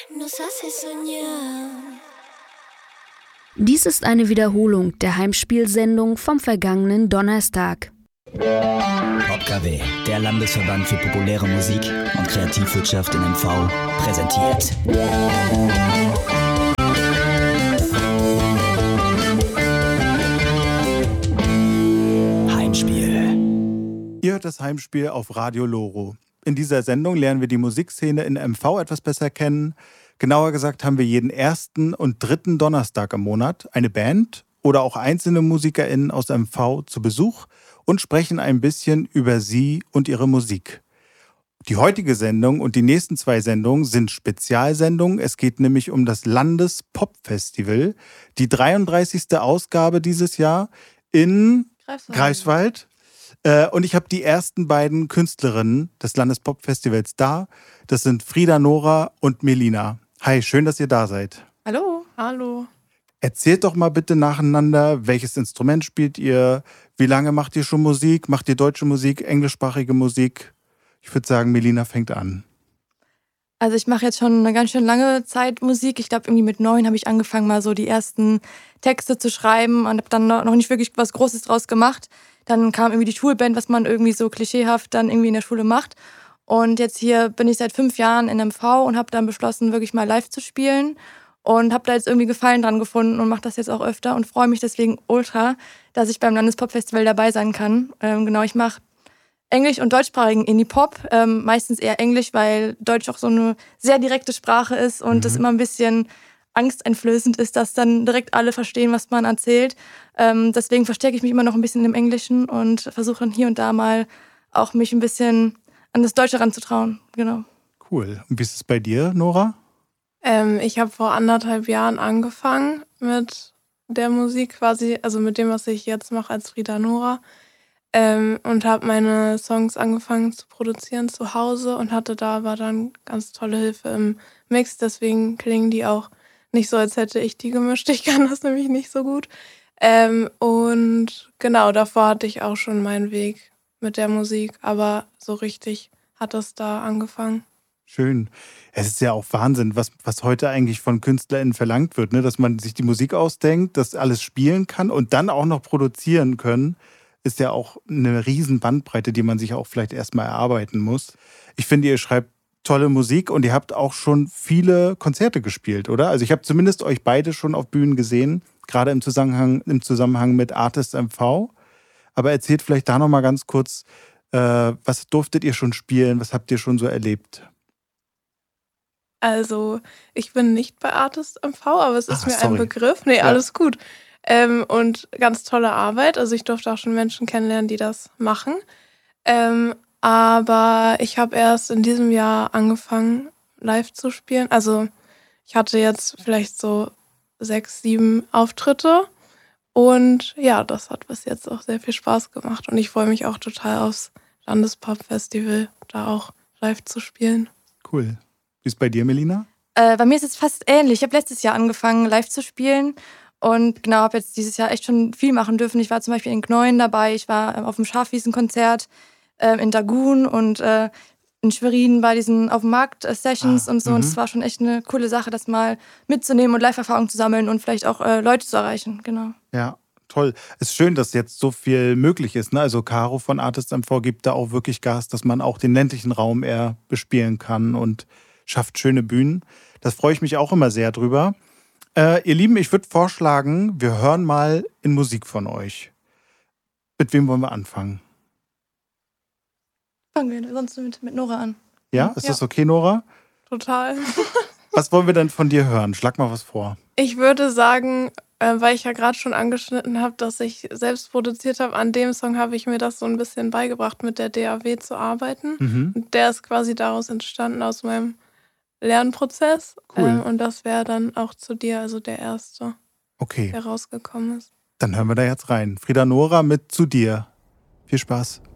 Nos hace soñar. Dies ist eine Wiederholung der Heimspielsendung vom vergangenen Donnerstag. PopKW, der Landesverband für populäre Musik und Kreativwirtschaft in MV, präsentiert. Heimspiel. Ihr hört das Heimspiel auf Radio Loro. In dieser Sendung lernen wir die Musikszene in MV etwas besser kennen. Genauer gesagt haben wir jeden ersten und dritten Donnerstag im Monat eine Band oder auch einzelne MusikerInnen aus MV zu Besuch und sprechen ein bisschen über sie und ihre Musik. Die heutige Sendung und die nächsten 2 Sendungen sind Spezialsendungen. Es geht nämlich um das Landespop-Festival, die 33. Ausgabe dieses Jahr in Greifswald. Und ich habe die ersten beiden Künstlerinnen des Landespop-Festivals da. Das sind Frida Nora und Melina. Hi, schön, dass ihr da seid. Hallo. Hallo. Erzählt doch mal bitte nacheinander, welches Instrument spielt ihr? Wie lange macht ihr schon Musik? Macht ihr deutsche Musik, englischsprachige Musik? Ich würde sagen, Melina fängt an. Also ich mache jetzt schon eine ganz schön lange Zeit Musik. Ich glaube, irgendwie mit 9 habe ich angefangen, mal so die ersten Texte zu schreiben und habe dann noch nicht wirklich was Großes draus gemacht. Dann kam irgendwie die Schulband, was man irgendwie so klischeehaft dann irgendwie in der Schule macht. Und jetzt hier bin ich seit 5 Jahren in MV und habe dann beschlossen, wirklich mal live zu spielen. Und habe da jetzt irgendwie Gefallen dran gefunden und mache das jetzt auch öfter und freue mich deswegen ultra, dass ich beim Landespop-Festival dabei sein kann. Genau, ich mache englisch- und deutschsprachigen Indie-Pop. Meistens eher Englisch, weil Deutsch auch so eine sehr direkte Sprache ist und es immer ein bisschen angsteinflößend ist, dass dann direkt alle verstehen, was man erzählt. Deswegen verstärke ich mich immer noch ein bisschen im Englischen und versuche dann hier und da mal auch mich ein bisschen an das Deutsche ranzutrauen. Genau. Cool. Und wie ist es bei dir, Nora? Ich habe vor 1,5 Jahren angefangen mit der Musik quasi, also mit dem, was ich jetzt mache als Frida Nora. Und habe meine Songs angefangen zu produzieren zu Hause und hatte da aber dann ganz tolle Hilfe im Mix. Deswegen klingen die auch nicht so, als hätte ich die gemischt. Ich kann das nämlich nicht so gut. Und genau, davor hatte ich auch schon meinen Weg mit der Musik, aber so richtig hat es da angefangen. Schön. Es ist ja auch Wahnsinn, was heute eigentlich von KünstlerInnen verlangt wird, ne? Dass man sich die Musik ausdenkt, das alles spielen kann und dann auch noch produzieren können, ist ja auch eine riesen Bandbreite, die man sich auch vielleicht erstmal erarbeiten muss. Ich finde, ihr schreibt tolle Musik und ihr habt auch schon viele Konzerte gespielt, oder? Also ich habe zumindest euch beide schon auf Bühnen gesehen, gerade im Zusammenhang mit Artist MV. Aber erzählt vielleicht da nochmal ganz kurz, was durftet ihr schon spielen, was habt ihr schon so erlebt? Also, ich bin nicht bei Artist MV, aber es ist mir sorry. ein Begriff. Nee, Ja. alles gut. Und ganz tolle Arbeit. Also ich durfte auch schon Menschen kennenlernen, die das machen. Aber ich habe erst in diesem Jahr angefangen, live zu spielen. Also ich hatte jetzt vielleicht so 6, 7 Auftritte. Und ja, das hat bis jetzt auch sehr viel Spaß gemacht. Und ich freue mich auch total aufs Landespop-Festival, da auch live zu spielen. Cool. Wie ist es bei dir, Melina? Bei mir ist es fast ähnlich. Ich habe letztes Jahr angefangen, live zu spielen. Und genau, habe jetzt dieses Jahr echt schon viel machen dürfen. Ich war zum Beispiel in Gneuen dabei, ich war auf dem Schafwiesenkonzert in Dagun und in Schwerin bei diesen auf dem Markt Sessions und so. Und es war schon echt eine coole Sache, das mal mitzunehmen und Live-Erfahrung zu sammeln und vielleicht auch Leute zu erreichen. Genau. Ja, toll. Es ist schön, dass jetzt so viel möglich ist, ne? Also Caro von Artist MV gibt da auch wirklich Gas, dass man auch den ländlichen Raum eher bespielen kann und schafft schöne Bühnen. Das freue ich mich auch immer sehr drüber. Ihr Lieben, ich würde vorschlagen, wir hören mal in Musik von euch. Mit wem wollen wir anfangen? Fangen wir sonst mit Nora an. Ja, ist das okay, Nora? Total. Was wollen wir denn von dir hören? Schlag mal was vor. Ich würde sagen, weil ich ja gerade schon angeschnitten habe, dass ich selbst produziert habe, an dem Song habe ich mir das so ein bisschen beigebracht, mit der DAW zu arbeiten. Und der ist quasi daraus entstanden, aus meinem Lernprozess. Cool. Und das wäre dann auch zu dir, also der erste, Okay, der rausgekommen ist. dann hören wir da jetzt rein. Frida Nora mit Zu dir. Viel Spaß.